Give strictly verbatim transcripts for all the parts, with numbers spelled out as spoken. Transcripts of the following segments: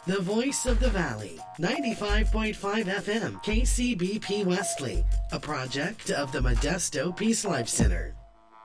The Voice of the Valley, ninety-five point five F M, K C B P Wesley, a project of the Modesto Peace Life Center.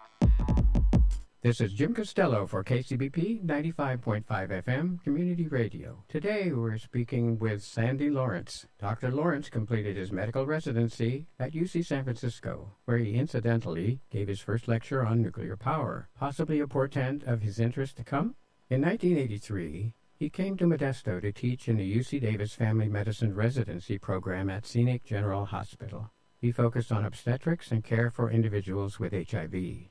This is Jim Costello for K C B P ninety-five point five F M Community Radio. Today we're speaking with Sandy Lawrence. Doctor Lawrence completed his medical residency at U C San Francisco, where he incidentally gave his first lecture on nuclear power, possibly a portent of his interest to come. In nineteen eighty-three, he came to Modesto to teach in the U C Davis Family Medicine Residency Program at Scenic General Hospital. He focused on obstetrics and care for individuals with H I V.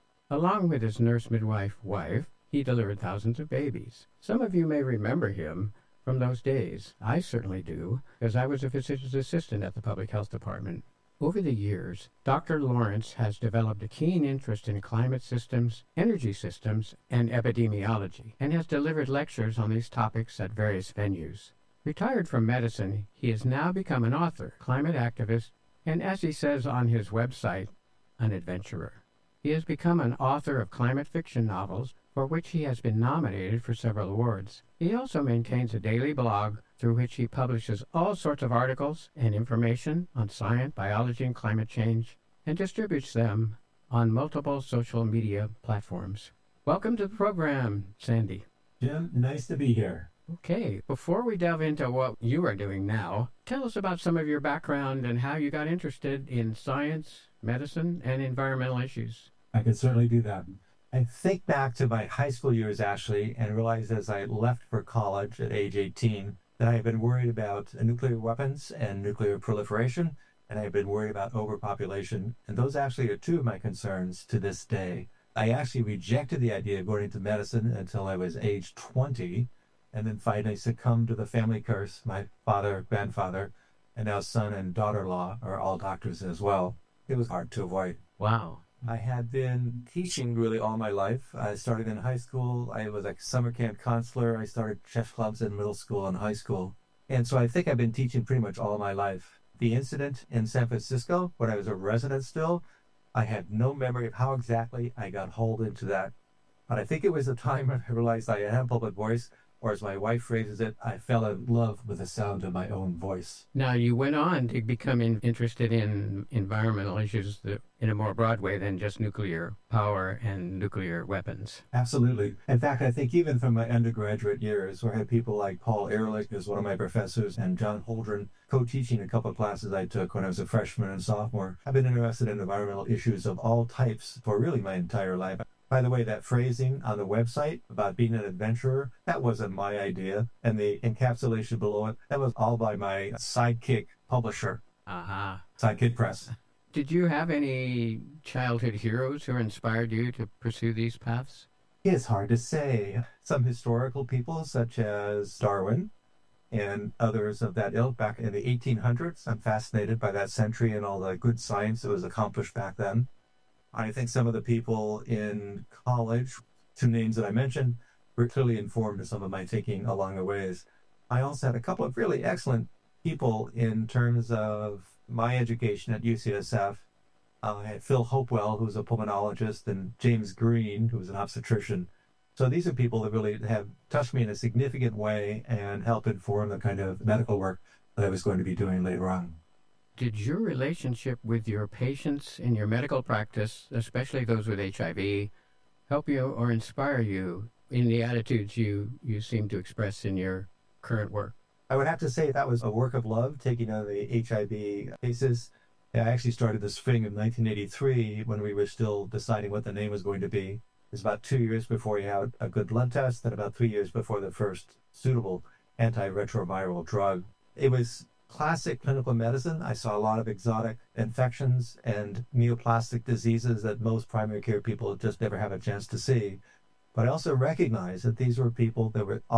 Along with his nurse midwife wife, he delivered thousands of babies. Some of you may remember him from those days. I certainly do, as I was a physician's assistant at the Public Health Department. Over the years, Doctor Lawrence has developed a keen interest in climate systems, energy systems, and epidemiology, and has delivered lectures on these topics at various venues. Retired from medicine, he has now become an author, climate activist, and as he says on his website, an adventurer. He has become an author of climate fiction novels, for which he has been nominated for several awards. He also maintains a daily blog through which he publishes all sorts of articles and information on science, biology, and climate change, and distributes them on multiple social media platforms. Welcome to the program, Sandy. Jim, nice to be here. Okay, before we delve into what you are doing now, tell us about some of your background and how you got interested in science, medicine, and environmental issues. I can certainly do that. I think back to my high school years, actually, and realized as I left for college at age eighteen that I had been worried about nuclear weapons and nuclear proliferation, and I had been worried about overpopulation, and those actually are two of my concerns to this day. I actually rejected the idea of going into medicine until I was age twenty, and then finally succumbed to the family curse. My father, grandfather, and now son and daughter-in-law are all doctors as well. It was hard to avoid. Wow. I had been teaching really all my life. I started in high school. I was a summer camp counselor. I started chess clubs in middle school and high school. And so I think I've been teaching pretty much all my life. The incident in San Francisco, when I was a resident still, I had no memory of how exactly I got hauled into that. But I think it was the time when I realized I had a public voice, or as my wife phrases it, I fell in love with the sound of my own voice. Now, you went on to become in, interested in environmental issues that, in a more broad way than just nuclear power and nuclear weapons. Absolutely. In fact, I think even from my undergraduate years, where I had people like Paul Ehrlich as one of my professors and John Holdren co-teaching a couple of classes I took when I was a freshman and sophomore, I've been interested in environmental issues of all types for really my entire life. By the way, that phrasing on the website about being an adventurer, that wasn't my idea. And the encapsulation below it, that was all by my sidekick publisher. Uh-huh. Sidekick Press. Did you have any childhood heroes who inspired you to pursue these paths? It's hard to say. Some historical people, such as Darwin and others of that ilk back in the eighteen hundreds. I'm fascinated by that century and all the good science that was accomplished back then. I think some of the people in college, two names that I mentioned, were clearly informed of some of my thinking along the ways. I also had a couple of really excellent people in terms of my education at U C S F. Uh, I had Phil Hopewell, who was a pulmonologist, and James Green, who was an obstetrician. So these are people that really have touched me in a significant way and helped inform the kind of medical work that I was going to be doing later on. Did your relationship with your patients in your medical practice, especially those with H I V, help you or inspire you in the attitudes you, you seem to express in your current work? I would have to say that was a work of love, taking on the H I V cases. I actually started the spring of nineteen eighty-three when we were still deciding what the name was going to be. It was about two years before we had a good blood test, and about three years before the first suitable antiretroviral drug. It was classic clinical medicine. I saw a lot of exotic infections and neoplastic diseases that most primary care people just never have a chance to see. But I also recognized that these were people that were